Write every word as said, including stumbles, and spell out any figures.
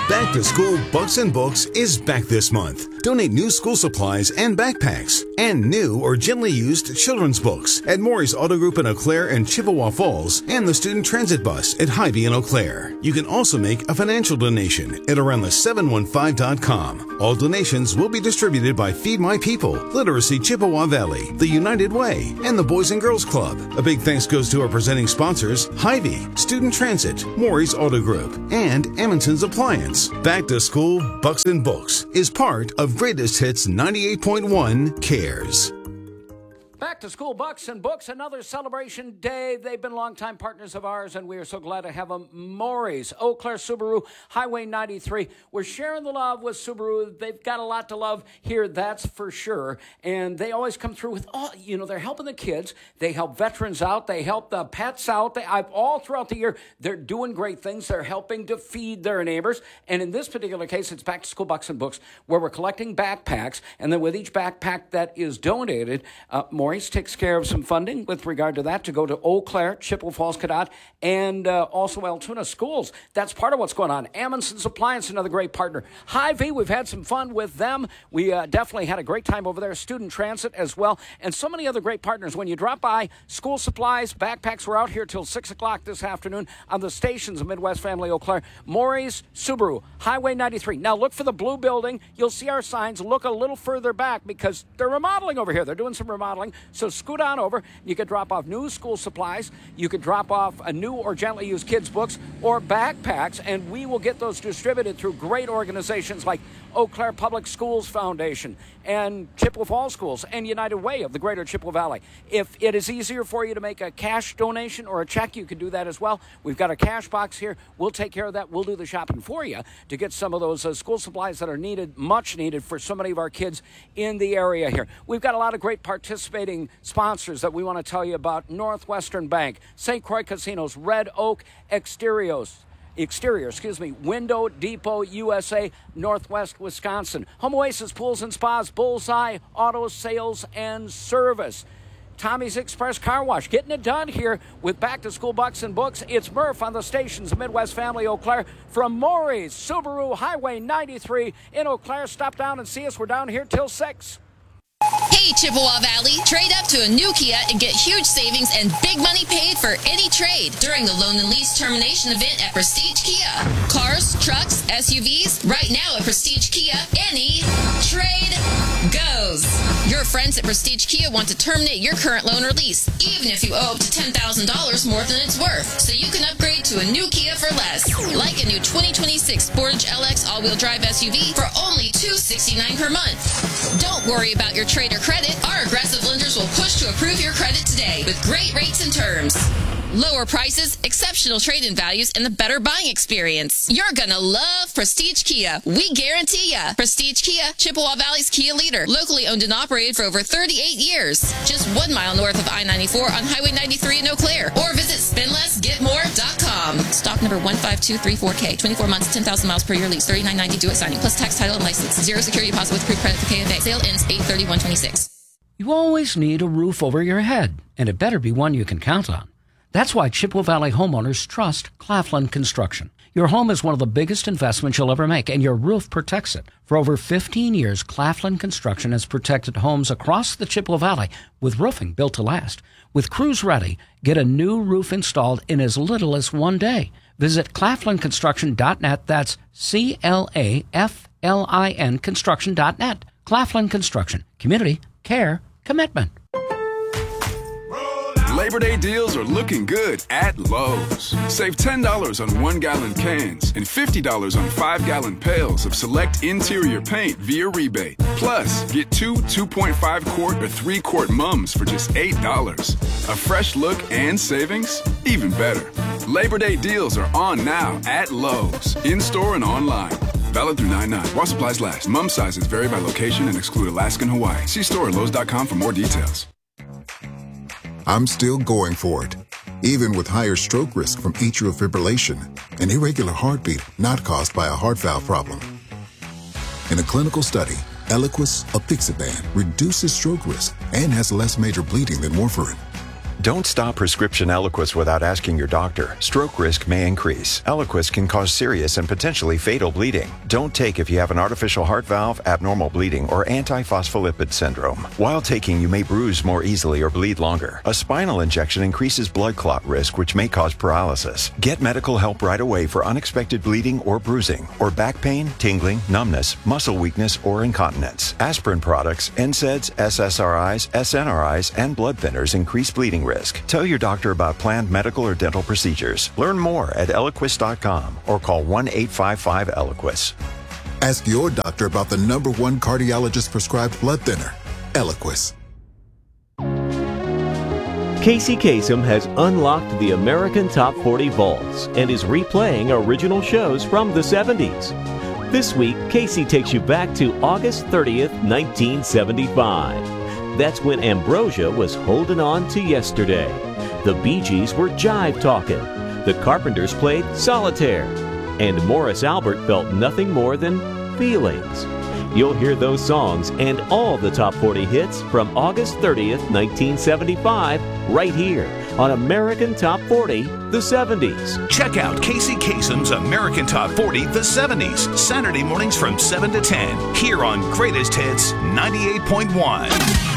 Back to School Bucks and Books is back this month. Donate new school supplies and backpacks and new or gently used children's books at Maury's Auto Group in Eau Claire and Chippewa Falls and the Student Transit Bus at Hy-Vee in Eau Claire. You can also make a financial donation at around the seven one five dot com. All donations will be distributed by Feed My People, Literacy Chippewa Valley, the United Way, and the Boys and Girls Club. A big thanks goes to our presenting sponsors, Hy-Vee, Student Transit, Maury's Auto Group, and Amundsen's Appliance. Back to School Bucks and Books is part of Greatest Hits ninety-eight point one Cares. Back to School Bucks and Books, another celebration day. They've been longtime partners of ours, and we are so glad to have them. Maury's, Eau Claire Subaru, Highway ninety-three. We're sharing the love with Subaru. They've got a lot to love here, that's for sure. And they always come through with, oh, you know, they're helping the kids. They help veterans out. They help the pets out. They, I've, all throughout the year, they're doing great things. They're helping to feed their neighbors. And in this particular case, it's Back to School Bucks and Books, where we're collecting backpacks. And then with each backpack that is donated, uh, Maury's takes care of some funding with regard to that to go to Eau Claire, Chippewa Falls, Cadott, and uh, also Altoona schools. That's part of what's going on. Amundsen's Appliance, another great partner. Hy-Vee, we've had some fun with them. We uh, definitely had a great time over there. Student Transit as well, and so many other great partners. When you drop by, school supplies, backpacks, we're out here till six o'clock this afternoon on the stations of Midwest Family Eau Claire. Maury's, Subaru, Highway ninety-three. Now look for the blue building. You'll see our signs. Look a little further back because they're remodeling over here. They're doing some remodeling. So scoot on over. You could drop off new school supplies. You could drop off a new or gently used kids' books or backpacks, and we will get those distributed through great organizations like Eau Claire Public Schools Foundation and Chippewa Falls Schools and United Way of the Greater Chippewa Valley. If it is easier for you to make a cash donation or a check, you can do that as well. We've got a cash box here. We'll take care of that. We'll do the shopping for you to get some of those uh, school supplies that are needed, much needed for so many of our kids in the area here. We've got a lot of great participating sponsors that we want to tell you about. Northwestern Bank, Saint Croix Casinos, Red Oak Exteriors. Exterior, excuse me, Window Depot U S A, Northwest Wisconsin. Home Oasis Pools and Spas, Bullseye Auto Sales and Service. Tommy's Express Car Wash, getting it done here with Back to School Bucks and Books. It's Murph on the stations of Midwest Family Eau Claire from Maury's, Subaru, Highway ninety-three in Eau Claire. Stop down and see us. We're down here till six. Hey, Chippewa Valley, trade up to a new Kia and get huge savings and big money paid for any trade during the loan and lease termination event at Prestige Kia. Cars, trucks, S U Vs, right now at Prestige Kia, any trade goes. Your friends at Prestige Kia want to terminate your current loan or lease, even if you owe up to ten thousand dollars more than it's worth, so you can upgrade to a new Kia for less. Like a new twenty twenty-six Sportage L X all-wheel drive S U V for only two hundred sixty-nine dollars per month. Don't worry about your trade or credit. Our aggressive lenders will push to approve your credit today with great rates and terms. Lower prices, exceptional trade-in values, and the better buying experience. You're gonna love Prestige Kia. We guarantee ya. Prestige Kia, Chippewa Valley's Kia leader. Locally owned and operated for over thirty-eight years. Just one mile north of I ninety-four on Highway ninety-three in Eau Claire. Or visit spend less get more dot com. Stock number one five two three four K. twenty-four months, ten thousand miles per year lease. thirty-nine ninety due at signing. Plus tax, title, and license. Zero security deposit with pre-credit for K F A. Sale ends eight thirty-one twenty-six. You always need a roof over your head, and it better be one you can count on. That's why Chippewa Valley homeowners trust Claflin Construction. Your home is one of the biggest investments you'll ever make, and your roof protects it. For over fifteen years, Claflin Construction has protected homes across the Chippewa Valley with roofing built to last. With crews ready, get a new roof installed in as little as one day. Visit claflin construction dot net. That's C L A F L I N construction dot net. Claflin Construction. Community, care, commitment. Labor Day deals are looking good at Lowe's. Save ten dollars on one-gallon cans and fifty dollars on five-gallon pails of select interior paint via rebate. Plus, get two two point five quart or three quart mums for just eight dollars. A fresh look and savings? Even better. Labor Day deals are on now at Lowe's, in-store and online. Valid through nine nine. While supplies last. Mum sizes vary by location and exclude Alaska and Hawaii. See store at lowes dot com for more details. I'm still going for it, even with higher stroke risk from atrial fibrillation, an irregular heartbeat not caused by a heart valve problem. In a clinical study, Eliquis apixaban reduces stroke risk and has less major bleeding than warfarin. Don't stop prescription Eliquis without asking your doctor. Stroke risk may increase. Eliquis can cause serious and potentially fatal bleeding. Don't take if you have an artificial heart valve, abnormal bleeding, or antiphospholipid syndrome. While taking, you may bruise more easily or bleed longer. A spinal injection increases blood clot risk, which may cause paralysis. Get medical help right away for unexpected bleeding or bruising, or back pain, tingling, numbness, muscle weakness, or incontinence. Aspirin products, N SAIDs, S S R Is, S N R Is, and blood thinners increase bleeding risk. Tell your doctor about planned medical or dental procedures. Learn more at Eliquis dot com or call one eight five five Eliquis. Ask your doctor about the number one cardiologist prescribed blood thinner, Eliquis. Casey Kasem has unlocked the American Top forty vaults and is replaying original shows from the seventies. This week, Casey takes you back to August thirtieth, nineteen seventy-five. That's when Ambrosia was holding on to yesterday. The Bee Gees were jive talking. The Carpenters played solitaire. And Morris Albert felt nothing more than feelings. You'll hear those songs and all the top forty hits from August thirtieth, nineteen seventy-five, right here on American Top forty, the seventies. Check out Casey Kasem's American Top forty, the seventies, Saturday mornings from seven to ten, here on Greatest Hits ninety-eight point one.